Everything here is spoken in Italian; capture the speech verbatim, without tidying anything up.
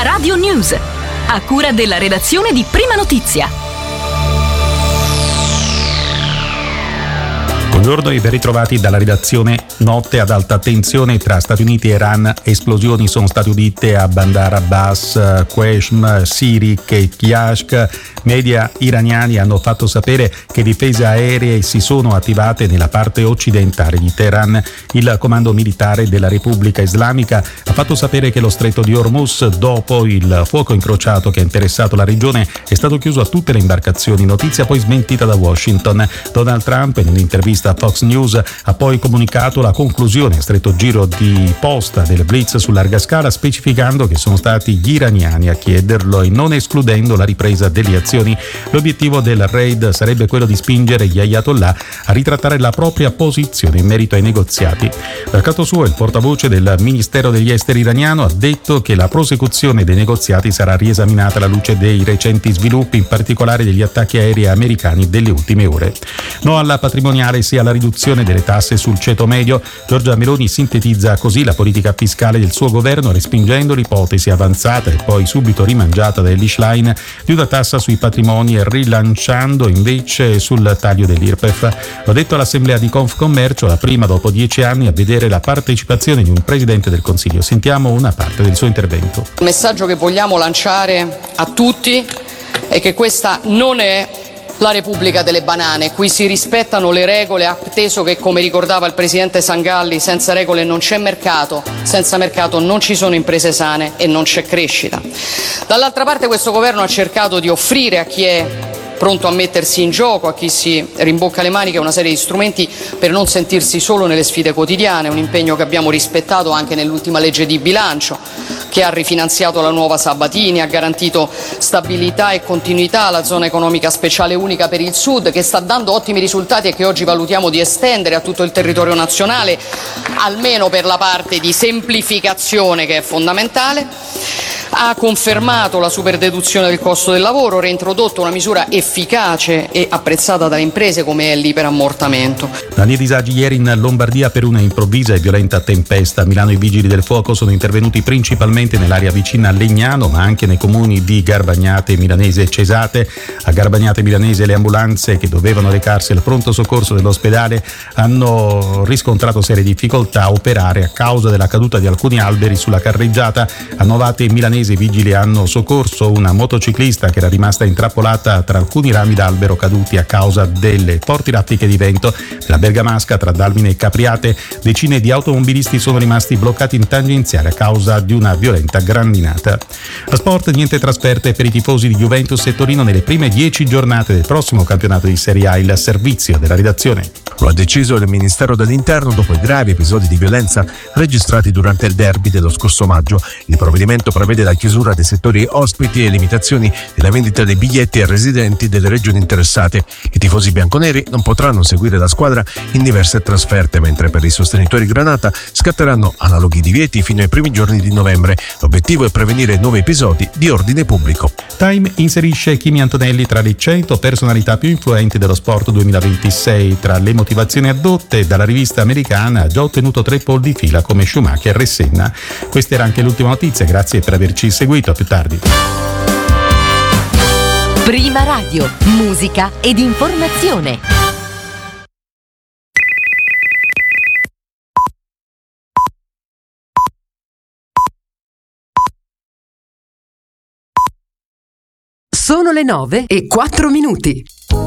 Prima Radio News, a cura della redazione di Prima Notizia. Buongiorno e ben ritrovati dalla redazione. Notte ad alta tensione tra Stati Uniti e Iran. Esplosioni sono state udite a Bandar Abbas, Qeshm, Sirik e Kyashk. Media iraniani hanno fatto sapere che difese aeree si sono attivate nella parte occidentale di Teheran. Il comando militare della Repubblica Islamica ha fatto sapere che lo stretto di Hormuz, dopo il fuoco incrociato che ha interessato la regione, è stato chiuso a tutte le imbarcazioni. Notizia poi smentita da Washington. Donald Trump, in un'intervista a Fox News, ha poi comunicato la conclusione a stretto giro di posta del blitz su larga scala, specificando che sono stati gli iraniani a chiederlo e non escludendo la ripresa delle azioni. L'obiettivo del raid sarebbe quello di spingere gli ayatollah a ritrattare la propria posizione in merito ai negoziati. Dal canto suo, il portavoce del Ministero degli Esteri iraniano ha detto che la prosecuzione dei negoziati sarà riesaminata alla luce dei recenti sviluppi, in particolare degli attacchi aerei americani delle ultime ore. No alla patrimoniale, sia alla riduzione delle tasse sul ceto medio. Giorgia Meloni sintetizza così la politica fiscale del suo governo, respingendo l'ipotesi avanzata e poi subito rimangiata dall'I S H L A I N di una tassa sui patrimoni e rilanciando invece sul taglio dell'I R P E F. L'ha detto all'assemblea di Confcommercio, la prima dopo dieci anni a vedere la partecipazione di un Presidente del Consiglio. Sentiamo una parte del suo intervento. Il messaggio che vogliamo lanciare a tutti è che questa non è la Repubblica delle banane. Qui si rispettano le regole, atteso che, come ricordava il Presidente Sangalli, senza regole non c'è mercato, senza mercato non ci sono imprese sane e non c'è crescita. Dall'altra parte, questo governo ha cercato di offrire a chi è pronto a mettersi in gioco, a chi si rimbocca le maniche, una serie di strumenti per non sentirsi solo nelle sfide quotidiane, un impegno che abbiamo rispettato anche nell'ultima legge di bilancio, che ha rifinanziato la nuova Sabatini, ha garantito stabilità e continuità alla zona economica speciale unica per il Sud, che sta dando ottimi risultati e che oggi valutiamo di estendere a tutto il territorio nazionale, almeno per la parte di semplificazione che è fondamentale. Ha confermato la superdeduzione del costo del lavoro, reintrodotto una misura efficace e apprezzata dalle imprese come è l'iperammortamento. Dani disagi ieri in Lombardia per una improvvisa e violenta tempesta. A Milano i vigili del fuoco sono intervenuti principalmente nell'area vicina a Legnano, ma anche nei comuni di Garbagnate, Milanese e Cesate. A Garbagnate Milanese le ambulanze che dovevano recarsi al pronto soccorso dell'ospedale hanno riscontrato serie difficoltà a operare a causa della caduta di alcuni alberi sulla carreggiata. A Novate Milanese i vigili hanno soccorso una motociclista che era rimasta intrappolata tra alcuni rami d'albero caduti a causa delle forti raffiche di vento. Nella Bergamasca, tra Dalmine e Capriate, decine di automobilisti sono rimasti bloccati in tangenziale a causa di una violenta grandinata. A sport, niente trasferte per i tifosi di Juventus e Torino nelle prime dieci giornate del prossimo campionato di Serie A. Il servizio della redazione. Lo ha deciso il Ministero dell'Interno dopo i gravi episodi di violenza registrati durante il derby dello scorso maggio. Il provvedimento prevede la chiusura dei settori ospiti e limitazioni della vendita dei biglietti ai residenti delle regioni interessate. I tifosi bianconeri non potranno seguire la squadra in diverse trasferte, mentre per i sostenitori granata scatteranno analoghi divieti fino ai primi giorni di novembre. L'obiettivo è prevenire nuovi episodi di ordine pubblico. Time inserisce Kimi Antonelli tra le cento personalità più influenti dello sport duemilaventisei. Tra le motivazioni addotte dalla rivista americana, ha già ottenuto tre pole di fila come Schumacher e Senna. Questa era anche l'ultima notizia, grazie per averci seguito, a più tardi. Prima Radio, musica ed informazione. Sono le nove e quattro minuti.